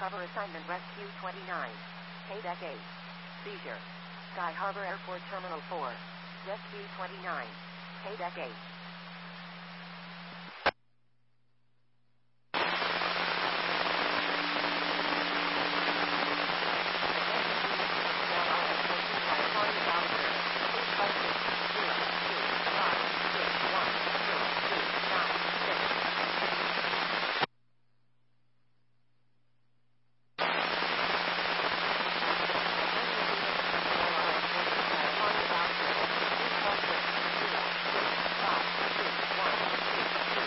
Undercover Assignment Rescue 29. Quebec 8. Seizure. Sky Harbor Airport Terminal 4. Rescue 29. Quebec 8.